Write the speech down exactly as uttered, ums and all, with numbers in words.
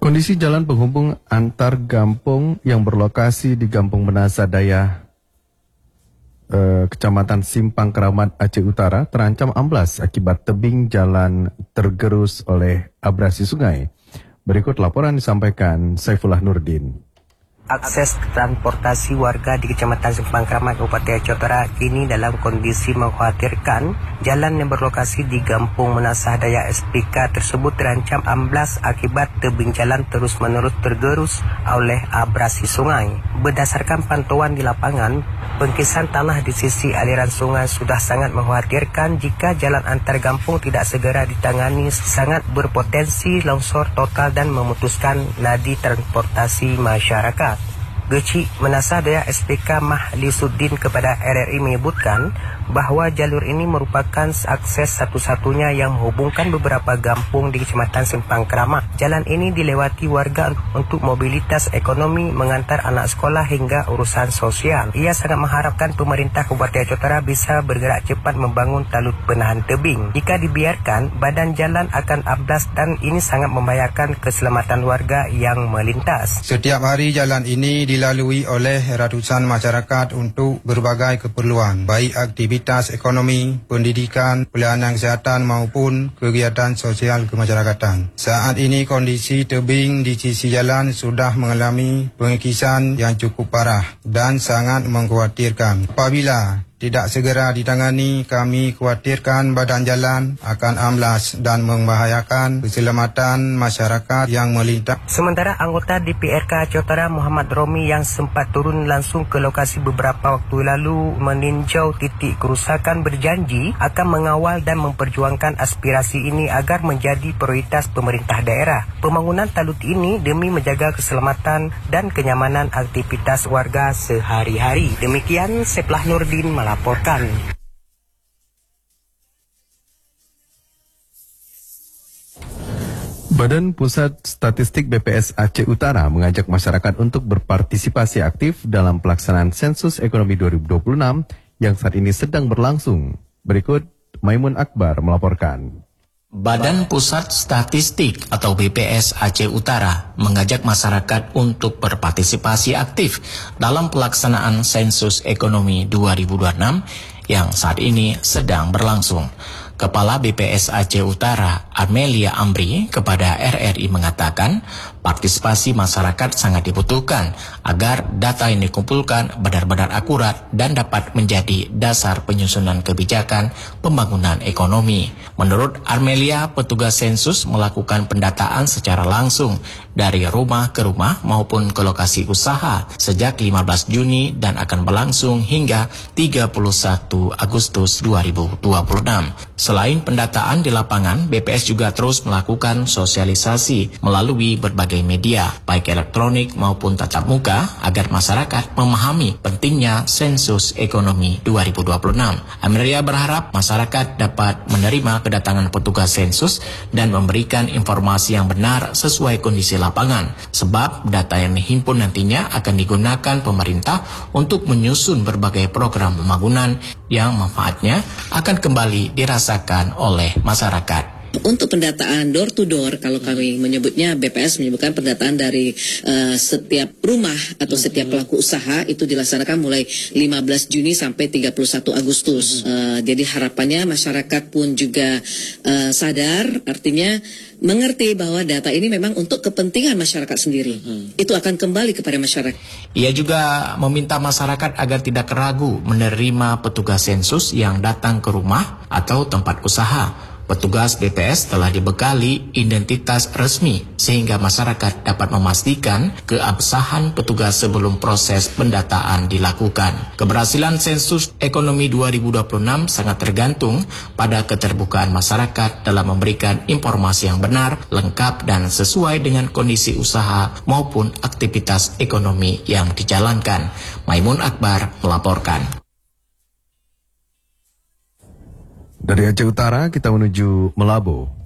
Kondisi jalan penghubung antar kampung yang berlokasi di Kampung Menasa Daya, eh, Kecamatan Simpang Keramat, Aceh Utara terancam amblas akibat tebing jalan tergerus oleh abrasi sungai. Berikut laporan disampaikan Saifullah Nurdin. Akses transportasi warga di Kecamatan Simpang Keramat, Kabupaten Aceh Utara kini dalam kondisi mengkhawatirkan. Jalan yang berlokasi di Kampung Menasa Daya S P K tersebut terancam amblas akibat tebing jalan terus-menerus tergerus oleh abrasi sungai. Berdasarkan pantauan di lapangan, pengkisan tanah di sisi aliran sungai sudah sangat mengkhawatirkan. Jika jalan antar kampung tidak segera ditangani, sangat berpotensi longsor total dan memutuskan nadi transportasi masyarakat. Geci Menasa Daya S P K Mahlisuddin kepada R R I menyebutkan bahwa jalur ini merupakan akses satu-satunya yang menghubungkan beberapa kampung di Kecamatan Simpang Keramat. Jalan ini dilewati warga untuk mobilitas ekonomi, mengantar anak sekolah hingga urusan sosial. Ia sangat mengharapkan pemerintah Kabupaten Aceh Utara bisa bergerak cepat membangun talut penahan tebing. Jika dibiarkan, badan jalan akan amblas dan ini sangat membahayakan keselamatan warga yang melintas. Setiap hari jalan ini dilalui oleh ratusan masyarakat untuk berbagai keperluan, baik aktivitas ekonomi, pendidikan, pelayanan kesihatan maupun kegiatan sosial kemasyarakatan. Saat ini kondisi tebing di sisi jalan sudah mengalami pengekisan yang cukup parah dan sangat mengkhawatirkan. Apabila tidak segera ditangani, kami khawatirkan badan jalan akan amblas dan membahayakan keselamatan masyarakat yang melintas. Sementara anggota D P R K Aceh Utara Muhammad Romi yang sempat turun langsung ke lokasi beberapa waktu lalu meninjau titik kerusakan berjanji akan mengawal dan memperjuangkan aspirasi ini agar menjadi prioritas pemerintah daerah. Pembangunan talut ini demi menjaga keselamatan dan kenyamanan aktivitas warga sehari-hari. Demikian Saifullah Nurdin melaporkan. Badan Pusat Statistik B P S Aceh Utara mengajak masyarakat untuk berpartisipasi aktif dalam pelaksanaan sensus ekonomi dua ribu dua puluh enam yang saat ini sedang berlangsung. Berikut Maimun Akbar melaporkan. Badan Pusat Statistik atau B P S Aceh Utara mengajak masyarakat untuk berpartisipasi aktif dalam pelaksanaan sensus ekonomi dua ribu dua puluh enam yang saat ini sedang berlangsung. Kepala B P S Aceh Utara, Amelia Amri, kepada R R I mengatakan partisipasi masyarakat sangat dibutuhkan agar data yang dikumpulkan benar-benar akurat dan dapat menjadi dasar penyusunan kebijakan pembangunan ekonomi. Menurut Amelia, petugas sensus melakukan pendataan secara langsung dari rumah ke rumah maupun ke lokasi usaha sejak lima belas Juni dan akan berlangsung hingga tiga puluh satu Agustus dua ribu dua puluh enam. Selain pendataan di lapangan, B P S juga terus melakukan sosialisasi melalui berbagai media, baik elektronik maupun tatap muka, agar masyarakat memahami pentingnya sensus ekonomi dua ribu dua puluh enam. Amelia berharap masyarakat dapat menerima kedatangan petugas sensus dan memberikan informasi yang benar sesuai kondisi lapangan, sebab data yang dihimpun nantinya akan digunakan pemerintah untuk menyusun berbagai program pembangunan yang manfaatnya akan kembali dirasakan oleh masyarakat. Untuk pendataan door to door, kalau kami menyebutnya, B P S menyebutkan pendataan dari uh, setiap rumah atau setiap pelaku usaha itu dilaksanakan mulai lima belas Juni sampai tiga puluh satu Agustus. Uh, jadi harapannya masyarakat pun juga uh, sadar, artinya mengerti bahwa data ini memang untuk kepentingan masyarakat sendiri. Hmm. Itu akan kembali kepada masyarakat. Ia juga meminta masyarakat agar tidak ragu menerima petugas sensus yang datang ke rumah atau tempat usaha. Petugas B P S telah dibekali identitas resmi sehingga masyarakat dapat memastikan keabsahan petugas sebelum proses pendataan dilakukan. Keberhasilan sensus ekonomi dua ribu dua puluh enam sangat tergantung pada keterbukaan masyarakat dalam memberikan informasi yang benar, lengkap dan sesuai dengan kondisi usaha maupun aktivitas ekonomi yang dijalankan. Maimun Akbar melaporkan. Dari Aceh Utara kita menuju Melabo.